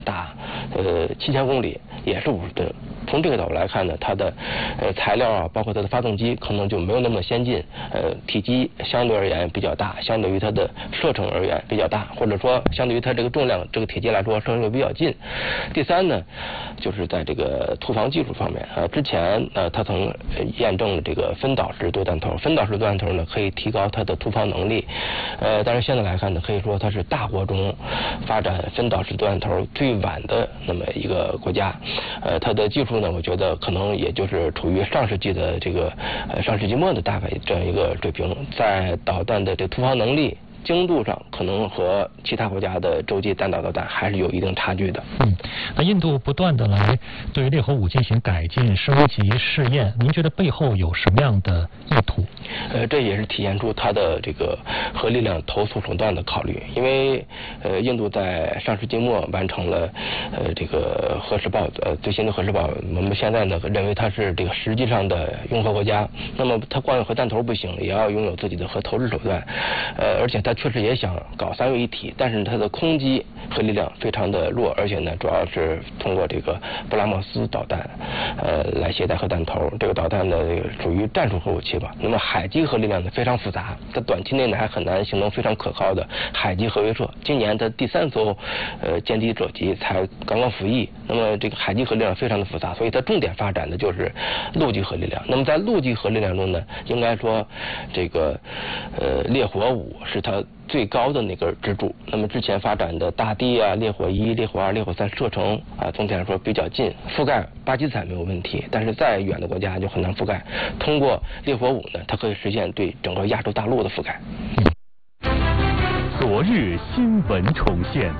打7000公里也是50吨。从这个角度来看呢，它的材料啊，包括它的发动机可能就没有那么先进，体积相对而言比较大，相对于它的射程而言比较大，或者说相对于它这个重量这个体积来说，射程又比较近。第三呢，就是在这个突防技术方面之前它曾验证了这个分导式多弹头，分导式多弹头呢可以提高它的突防能力，但是现在来看呢，可以说它是大国中发展分导式多弹头最晚的那么一个国家，它的技术呢，我觉得可能也就是处于上世纪的这个上世纪末的大概这样一个水平，在导弹的这突防能力、精度上，可能和其他国家的洲际弹道导弹还是有一定差距的。 那印度不断的来对烈火5进行改进、升级、试验，您觉得背后有什么样的意图？ 这也是体现出它的这个核力量投诉手段的考虑，因为印度在上世纪末完成了这个核试爆最新的核试爆，我们现在呢认为它是这个实际上的拥核国家，那么它光有核弹头不行，也要拥有自己的核投掷手段，而且它确实也想搞3位一体，但是它的空基核力量非常的弱，而且呢主要是通过这个布拉莫斯导弹来携带核弹头，这个导弹呢属于战术核武器吧。那么海基核力量呢非常复杂，在短期内呢还很难形成非常可靠的海基核威慑。今年的第3艘歼敌者级才刚刚服役，那么这个海基核力量非常的复杂，所以它重点发展的就是陆基核力量。那么在陆基核力量中呢，应该说这个烈火5是它最高的那根支柱。那么之前发展的大地啊、烈火1、烈火2、烈火3射程总体来说比较近，覆盖巴基斯坦没有问题，但是再远的国家就很难覆盖。通过烈火5呢，它可以实现对整个亚洲大陆的覆盖。 昨日新闻重现。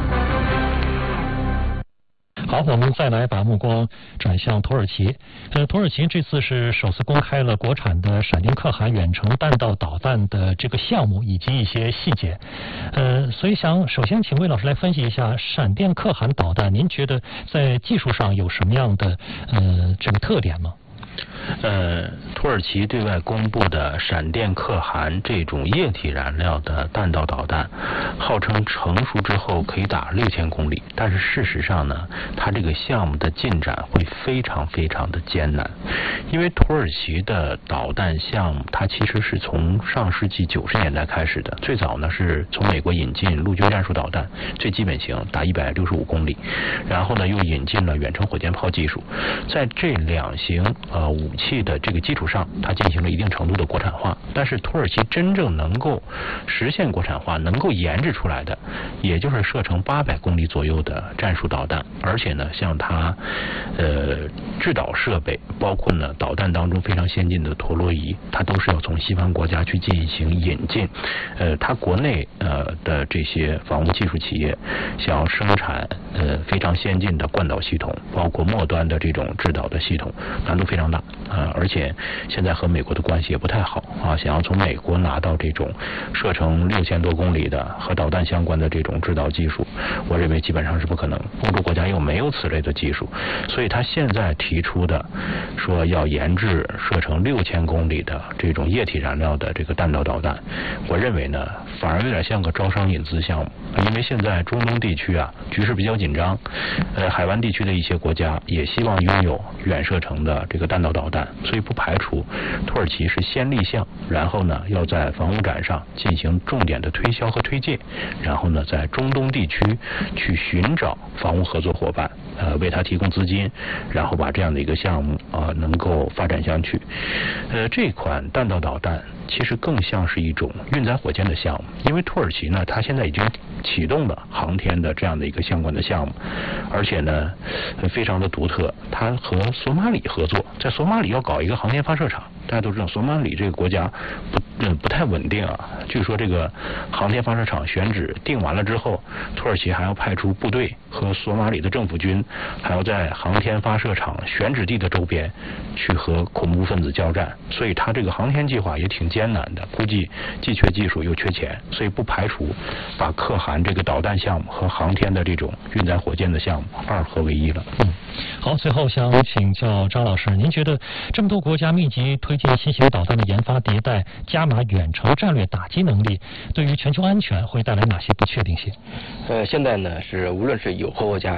好，我们再来把目光转向土耳其。土耳其这次是首次公开了国产的闪电可汗远程弹道导弹的这个项目以及一些细节。所以想首先请魏老师来分析一下闪电可汗导弹，您觉得在技术上有什么样的这个特点吗？ 土耳其对外公布的闪电可汗这种液体燃料的弹道导弹，号称成熟之后可以打6000公里，但是事实上呢，它这个项目的进展会非常非常的艰难，因为土耳其的导弹项目它其实是从上世纪90年代开始的，最早呢是从美国引进陆军战术导弹，最基本型打165公里，然后呢又引进了远程火箭炮技术，在这2型武器的这个基础上，它进行了一定程度的国产化。但是土耳其真正能够实现国产化、能够研制出来的，也就是射程800公里左右的战术导弹。而且呢，像它制导设备，包括呢导弹当中非常先进的陀螺仪，它都是要从西方国家去进行引进。它国内的这些防务技术企业想要生产非常先进的惯导系统，包括末端的这种制导的系统，难度非常大。而且现在和美国的关系也不太好想要从美国拿到这种射程6000多公里的和导弹相关的这种制导技术，我认为基本上是不可能。欧洲国家又没有此类的技术，所以他现在提出的说要研制射程6000公里的这种液体燃料的这个弹道导弹，我认为呢反而有点像个招商引资项目。因为现在中东地区局势比较紧张，海湾地区的一些国家也希望拥有远射程的这个弹道导弹，所以不排除土耳其是先立项，然后呢要在防务展上进行重点的推销和推介，然后呢在中东地区去寻找防务合作伙伴，为他提供资金，然后把这样的一个项目能够发展下去。这款弹道导弹其实更像是一种运载火箭的项目，因为土耳其呢它现在已经启动了航天的这样的一个相关的项目，而且呢非常的独特，它和索马里合作，在索马里要搞一个航天发射场。大家都知道索马里这个国家不太稳定据说这个航天发射场选址定完了之后，土耳其还要派出部队和索马里的政府军还要在航天发射场选址地的周边去和恐怖分子交战，所以它这个航天计划也挺艰难的，估计既缺技术又缺钱，所以不排除把可汗这个导弹项目和航天的这种运载火箭的项目2合为一了。 好，最后想请教张老师，您觉得这么多国家密集推进新型导弹的研发迭代，加码远程战略打击能力，对于全球安全会带来哪些不确定性？ 现在呢是无论是有核国家